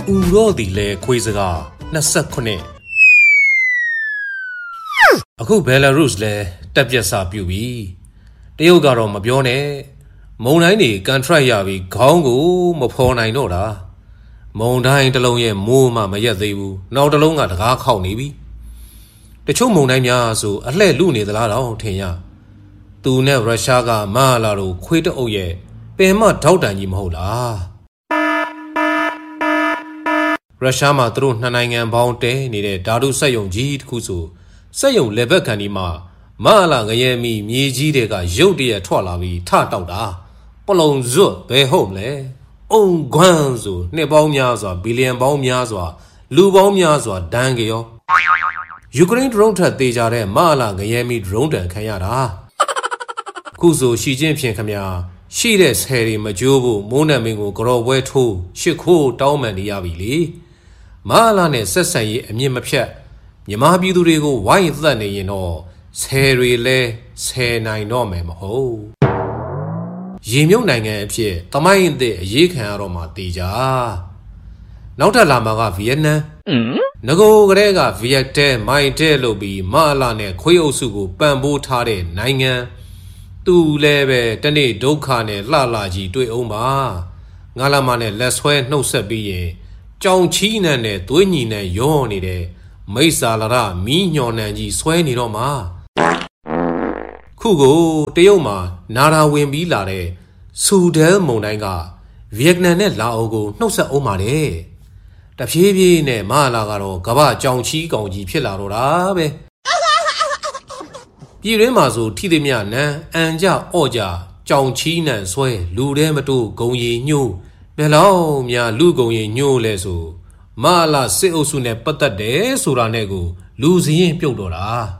Urodi le Quizaga, Nasakone. Aku Belarus le, Tapjasa Pubi. Deogaro Mabione. Monaini can try Yavi, Congo, Mopona Nora. Mondain Dalone, Moma Mayadebu, now the long at Rakau Nibi. The Chomonania so, a le luni the Lada Tenya. Tu ne Rashaga, Malaru, quit oye, Pema Tautan Yimhola. Rashama through Nanang and Bounte needed Dadu Sayong Jeet Kusu, Sayong Lebekanima, Mala Gayemi, Mijidega, Jodia Twalavi, Tatauda, Polong Zu, Be Homele, On Guanzu, Nebomyaza, Billion Bomyaza, Lubomyaza, Dangio. Ukraine Ronta Dejare, Mala Gayemi Ronda Kayada. Kuzu, Shi Jinping Kamya, She des Harry Majubu, Monamingo, Growe too, Shiku, Dauman Yavili. Mala ne Sessay, and Yimapia. Yamabi Durigo, why than you know, Seri le, say nine nomem ho. Yimyo Nanga Pie, Tamain de Yikan Roma Dija. Nauta Lamaga Vienna. Nago Grega Viete, my telobi, Malane, Quiosugu, Bamboo Tare, Nanga. Tu lebe, Tani Dokane, Lalaji, Dui Oma. Ngalamane, Leswe, no Sabi. John China ne, Twinny ne, Yoni de. Mesa Lara, Mignon and G. Swanny Roma. Kugo, Teoma, Nara Wimbi Lare. Sudel Monanga. Vietnam ne Laogo, no sa Omare. The Pibi ne, Malagaro, Gaba, John Chi, Gonji, Pilarorabe. Piremazo, Tidemia ne, Anja, Oja, John China, Sway, Ludematu, Gonyi, New. Below mia Lugoy new leso. Mala seosune patate, Suranego, Luzi Piodora.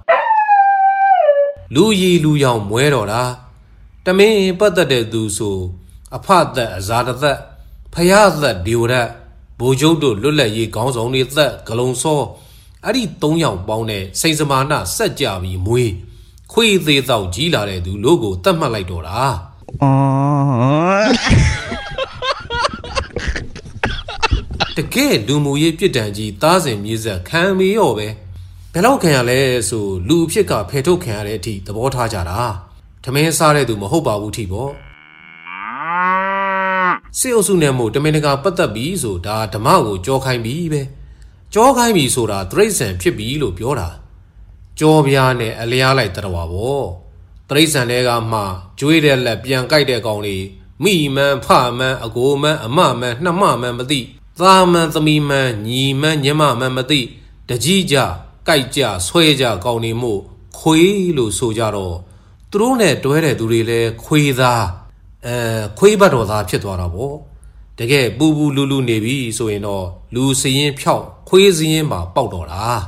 Luyi Luyam Muerora. Tame patate do so. Apart that Azada that. Payad that Dura. Bojodo Lula ye gons only that Galonso. Adi Tongyang Bone, Saizamana, Sajavi Mui. Qui they thou Gilare do logo, Tamalaidora. The gay Dumuye Pitanji, dozen music can be over. Pello can lay so, Lupika Peto can eat the water jara. Tame Sare do Mahoba Utibo. Seo Sunemo, Dominica Patabizo, da Tamago, Jokai Bibe. Jokai Bisoda, Trace and Pibilo Piora. Jobiane, Alia like Tawabo. Trace and Ega Ma, Juida la Biancaide Goni. Me man, pa man, a go man, a ma man, Nama man, Madi. Zaman the me man, ye man, Yama Mamadi, the Jija, Kaija, Swaja, Goni Mo, Quilo Sojaro, Drone, Duere Durile, Quida, Quibado da Pietwarabo, the gay Boo Boo Lulu Nevi, so in all, Lucian Piao, Quizimba, Baudora.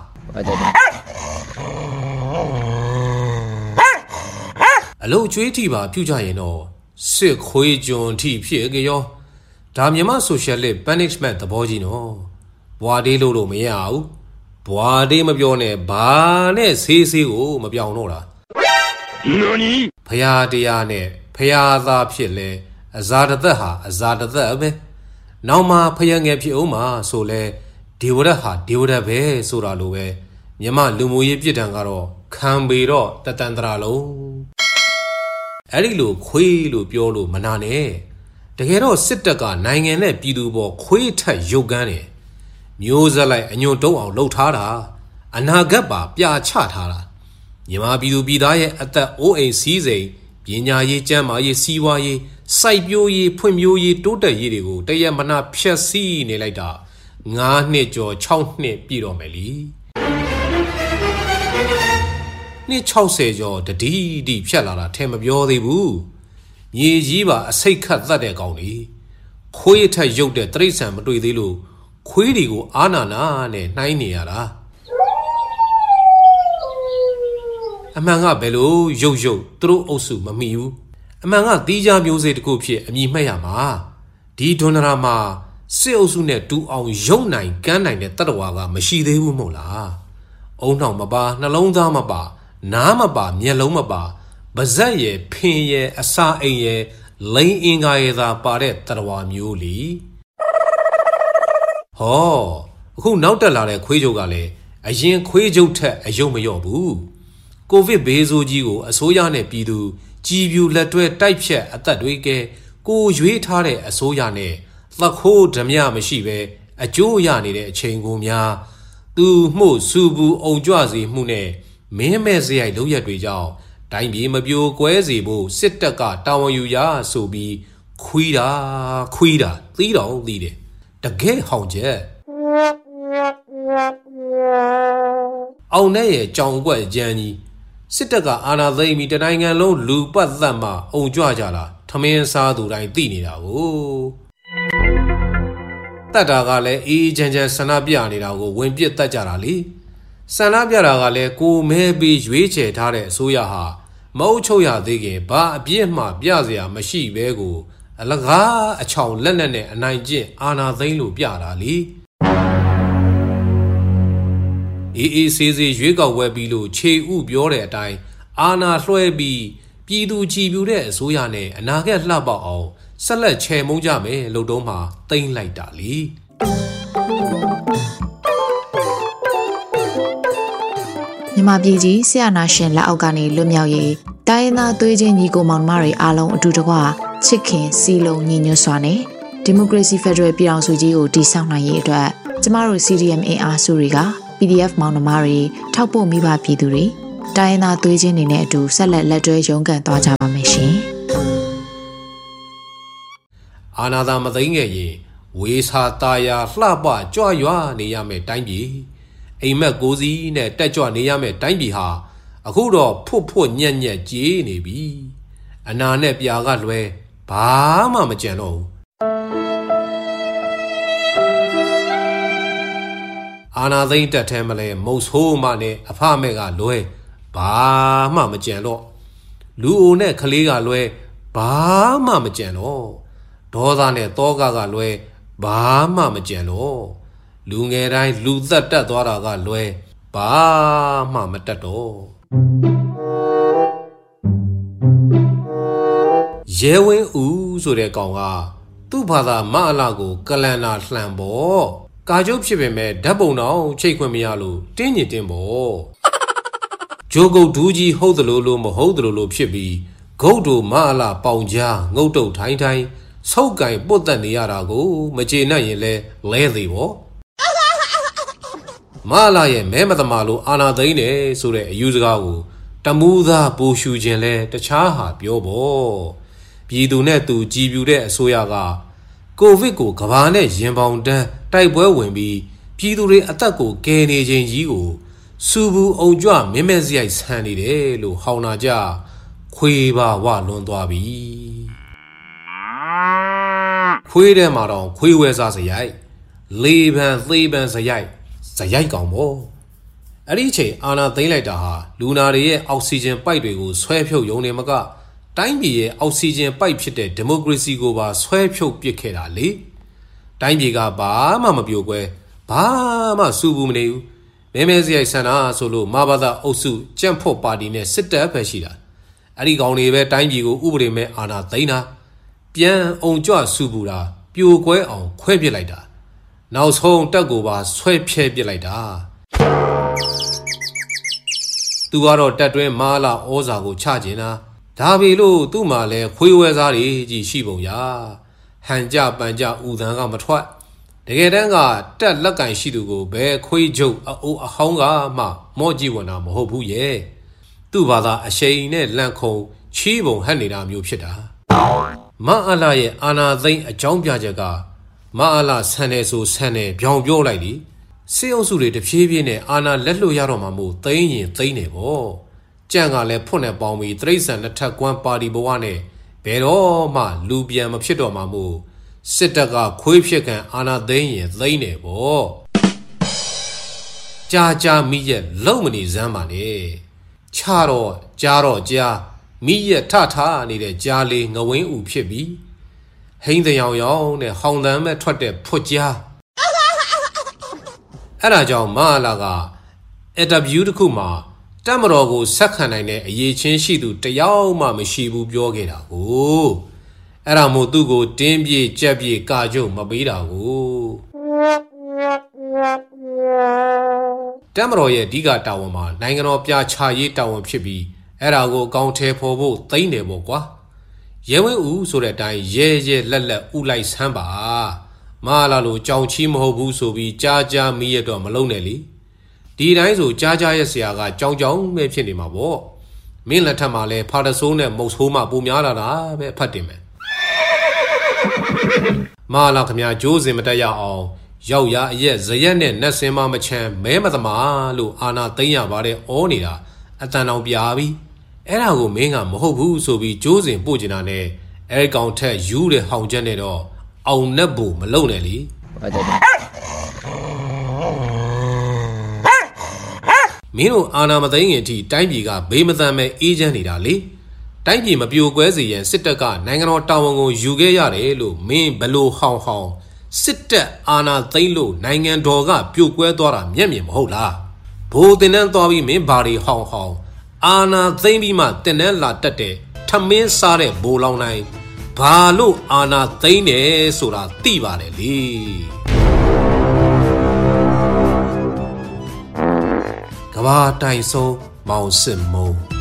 A low Juetiba, Pujaino, Sick Huijon T. Piegio. Damyama socially banishment the bojino. Boade lolo meow. Boade mabione, bane, sisi o mabianora. Noni? Payadiane, Payada Pile, Azada the be. Now ma payang epioma, so le, Diudaha, Diudabe, Suralue. Yama Lumuye Pitangaro, Cambiro, Tatandralo. Alilu, Quilu, Piolo, Manane. The hero Sitaka, Nangane, Pidubo, Quita, Yogane. Musa like a new door, Lotara, and Nagaba, Pia Chatara. Yama Bidu Bidaye at the OACZ, Pinya ye Jama ye Siwa ye, Saibyo ye, Pumyo ye, Dota Yirigo, Dayamana Piasi Nelida, Nga Nejo, Chow Ne Piromeli. Ni Chow Sejo, the D. Pialara, Tem of Yodi Woo. Ye jiba a say cut that a goni. Quita yoke the Tresam to the lu. Quidigo anana ne niniara. Among a bello, yo, through osu mamiu. Among a dija music coopie, and ye mayama. Di donarama, seosune do on yonine, ganine the Tadawaga, machi de umola. Oh no, maba, nalonda maba, namaba, nyalomaba. Bazaye, Pinye, Asa Aye, Lay Ingaida Pare Tarawa Muli. အခုနောက်တက်လာတဲ့ခွေးချုပ်ကလည်းအရင်ခွေးချုပ်ထက်အယုံမလျော့ဘူးကိုဗစ်ဘေးဆိုးကြီးကိုအစိုးရနဲ့ပြည်သူကြည်ပြူလက်တွဲတိုက်ဖြတ်အသက်တွေကကိုရွေးထားတဲ့အစိုးရနဲ့သခိုးဓမြမရှိပဲအကျိုးရနေတဲ့အချိန်ကိုများသူမှုစူဘူးအုံကြွစေမှုနဲ့မင်းမဲ့စရိုက်လုပ်ရက်တွေကြောင့်တိုင်းပြည်မပြိုကွဲစေဖို့စစ်တပ်ကတာဝန်ယူရဆိုပြီးခွီးတာသီးတော်သီးတယ်တကယ်ဟောင်ချက်အောင်နဲ့ရဲ့ကြောင်ကွက်ကြမ်းကြီးစစ်တပ်ကအာဏာသိမ်းပြီးတနိုင်ငံလုံးလူပတ်သက်မှအုံကြွကြတာထမင်းစားသူတိုင်းသိနေတာကိုတတ်တာကလည်းအေးချမ်းချမ်းဆန္ဒပြနေတာကိုဝင်ပစ်တတ်ကြတာလေဆန္ဒပြတာကလည်းကိုမဲပြီးရွေးချယ်ထားတဲ့အစိုးရဟာမအုပ်ချုပ်ရသေးခင်ဘာအပြစ်မှပြစရာမရှိပဲကိုအလကားအချောင်လက်နက်နဲ့အနိုင်ကျင့်အာဏာသိမ်းလို့ပြတာလေအေးဆေးရွေးကောက်ပွဲပြီးလို့ခြေဥပြောတဲ့အတိုင်းအာဏာလွှဲပြီးပြည်သူကြည်ပြူတဲ့အစိုးရနဲ့အနာဂတ်လှပအောင်ဆက်လက်ချေမှုန်းကြမယ်လို့တော့မှသိမ့်လိုက်တာလေမြန်မာပြည်ကြီးဆရာနာရှင်လက်အောက်ကနေလွတ်မြောက်ရေးတိုင်းရင်းသားသွေးချင်းညီကိုမောင်နှမတွေအားလုံးအတူတကွချစ်ခင်စီလုံးညီညွတ်စွာနဲ့ဒီမိုကရေစီဖက်ဒရယ်ပြည်ထောင်စုကြီးကိုတည်ဆောက်နိုင်ရေးအတွက်ကျမတို့ CDM အင်အားစုတွေက PDF မောင်နှမတွေထောက်ပို့မိဘပြည်သူတွေတိုင်းရင်းသားသွေးချင်းတွေနဲ့အတူဆက်လက်လက်တွဲရုန်းကန်သွားကြပါမယ်ရှင်အာနာသာမသိငယ်ရင်ဝေစာတာယာလှပကြွရွာနေရမယ်တိုင်းပြည်အိမ်မက်ကိုစီးနဲ့တက်ကြွနေရမယ်တိုင်းပြည်ဟာအခုတော့ဖွတ်ညက်ကြေးနေပြီအနာနဲ့ပြာကလွဲဘာမှမကြံတော့ဘူးအာနာသိမ့်တက်ထဲမလဲမုတ်ဆိုးမနဲ့အဖမဲ့ကလွဲဘာမှမကြံတော့လူအိုနဲ့ကလေးကလွဲဘာမှမကြံတော့ဒေါသနဲ့တောကလွဲဘာမှမကြံတော့လူငယ်တိုင်းလူသက်တက်သွားတာကလွဲဘာမှမတက်တော့ရဲဝင်းဦးဆိုတဲ့ကောင်ကသူ့ဘာသာမအလာကိုကလန်နာလှန်ပေါ့ကာကျုပ်ဖြစ်ပေမဲ့ဓာတ်ပုံတော့ချိတ်ခွင့်မရလို့တင်းညင်တင်းပေါ့ဂျိုကုတ်ဒူးကြီးဟုတ်တယ်လို့မဟုတ်တယ်လို့ဖြစ်ပြီးဂုတ်တို့မအလာပေါင်ကြားငုတ်တုတ်ထိုင်းဆောက်ကင်ပုတ်တက်နေရတာကိုမကျေနပ်ရင်လဲသေးပေါ့မလာရဲ့မဲမသမာလို့အာနာသိန်းတယ်ဆိုတဲ့အယူစကားကိုတမူးသားပူရှူခြင်းလဲတခြားဟာပြောပေါ့ပြည်သူနဲ့သူကြည်ပြူတဲ့အစိုးရကကိုဗစ်ကိုကဘာနဲ့ရင်ပေါင်တန်းတိုက်ပွဲဝင်ပြီးပြည်သူတွေအသက်ကိုကယ်နေခြင်းကြီးကိုစူဘူးအုံကြွမင်းမဲစရိုက်ဆန်းနေတယ်လို့ဟောင်းနာကြခွေးပါဝလွန်သွားပြီခွေးထဲမှာတော့ခွေးဝဲစားစရိုက်လေးပန်သေးပန်စရိုက်ကောင်ပေါ့အဲ့ဒီအချိန်အာနာသိမ့်လိုက်တာဟာလူနာတွေရဲ့အောက်ဆီဂျင်ပိုက်တွေကိုဆွဲဖြုတ်ယုံနေမကတိုင်းပြည်ရဲ့အောက်ဆီဂျင်ပိုက်ဖြစ်တဲ့ဒီမိုကရေစီကိုပါဆွဲဖြုတ်ပစ်ခဲ့တာလေတိုင်းပြည်ကဘာမှမပြိုကွဲဘာမှစူဘူးမနေဘူးမဲစရိုက်ဆန္ဒဆိုလို့မဘာသာအုပ်စုကြံ့ဖို့ပါတီနဲ့စစ်တပ်ပဲရှိတာအဲ့ဒီကောင်တွေပဲတိုင်းပြည်ကိုဥပဒေမဲ့အာဏာသိမ်းတာပြန်အုံကြွစူဘူးတာပြိုကွဲအောင်ခွဲပစ်လိုက်တာနောက်ဆုံးတက်ကိုပါဆွဲဖြဲပစ်လိုက်တာသူကတော့တက်တွင်းမာလာဩဇာကိုချကျင်တာဒါပေလို့သူ့မှာလဲခွေးဝဲစားတွေကြီးရှိပုံရဟန်ကြပန်ကြဥသံကမထွက်တကယ်တမ်းကတက်လက်ကင်ရှိသူကိုဘယ်ခွေးချုပ်အိုးအဟောင်းကမှမော့ကြည့်ဝင်တာမဟုတ်ဘူးရဲ့သူ့ဘာသာအရှိန်နဲ့လန့်ခုံချီးပုံဟက်နေတာမျိုးဖြစ်တာမအလာရဲ့အာနာသိမ့်အကြောင်းပြချက်ကမအလာဆန်တယ်ဆိုဆန်တယ်ပြောင်ပြောလိုက်လीစေအုပ်စုတွေတဖြည်းဖြည်းနဲ့အာနာလက်လွတ်ရတော့မှမို့သိမ့်ရင်သိမ့်နေပေါ့ကြံ့ကလည်းဖွင့်နဲ့ပေါင်းပြီးတရိษံနှစ်ထပ်ကွမ်းပါတီဘဝနဲ့ဘယ်တော့မှလူပြန်မဖြစ်တော့မှမို့စစ်တပ်ကခွေးဖြစ်ခံအာနာသိမ့်ရင်သိမ့်နေပေါ့ကြာမိရဲ့လုံမနေစမ်းပါနဲ့ချတော့ကြားမိရဲ့ထနေတဲ့ကြားလေးငဝင်းဥဖြစ်ပြီးဟိန်းတယောင်နဲ့ဟောင်းတမ်းမဲ့ထွက်တဲ့ဖွတ်ကြားအဲ့ဒါကြောင့်မဟာလာကအင်တာဗျူးတစ်ခုမှာတက်မတော်ကိုဆက်ခံနိုင်တဲ့အရေးချင်းရှိသူတယောက်မှမရှိဘူးပြောခဲ့တာကိုအဲ့ဒါမို့သူ့ကိုတင်းပြေကြက်ပြေကာကျုံမပေးတာကိုတက်မတော်ရဲ့အဓိကတာဝန်မှာနိုင်ငံတော်ပြချရေးတာဝန်ဖြစ်ပြီးအဲ့ဒါကိုကောင်းထဲဖော်ဖို့သိမ့်တယ်ပေါ့ကွာရဲဝင်းဦးဆိုတဲ့အတိုင်းရဲလက်ဥလိုက်ဆန်းပါမလာလို့ကြောင်ချီးမဟုတ်ဘူးဆိုပြီးကြားမီးရတော့မလုံးနဲ့လေဒီတိုင်းဆိုကြားရဲ့ဆရာကကြောင်ပဲဖြစ်နေမှာပေါ့မင်းလက်ထက်မှာလဲဖာတဆိုးနဲ့မုတ်ဆိုးမှပုံများလာတာပဲအဖတ်တင်မယ်မလာခမကြိုးစင်မတက်ရအောင်ရောက်ရအရက်ဇရက်နဲ့နတ်စင်မမချမ်းမဲမသမားလို့အာနာသိမ့်ရပါတယ်ဩနေတာအတန်တောင်ပြာပြီးအဲ့ဒါကိုမင်းကမဟုတ်ဘူးဆိုပြီးကြိုးစင်ပို့ကျင်တာနဲ့အဲ့ကောင်ထက်ယူတဲ့ဟောင်ချက်နဲ့တော့အောင်နဲ့ဘူမလုံနဲ့လေမင်းတို့အာနာမသိငင်အထိတိုင်းပြည်ကဘေးမသန်မဲ့အေးချမ်းနေတာလေတိုင်းပြည်မပြိုကွဲစေရန်စစ်တပ်ကနိုင်ငံတော်တာဝန်ကိုယူခဲ့ရတယ်လို့မင်းဘလို့ဟောင်စစ်တပ်အာဏာသိမ်းလို့နိုင်ငံတော်ကပြိုကွဲသွားတာမျက်မြင်မဟုတ်လားဘိုးတင်တန်းသွားပြီးမင်းဘာတွေဟောင်အာဏာသိမ်းပြီးမှတင်တန်းလာတက်တဲ့ထမင်းစားတဲ့ဘိုးလောင်းတိုင်းဘာလို့အာဏာသိမ်းတယ်ဆိုတာသိပါတယ်လေကဘာတိုင်ဆုံးမောင်စစ်မုံ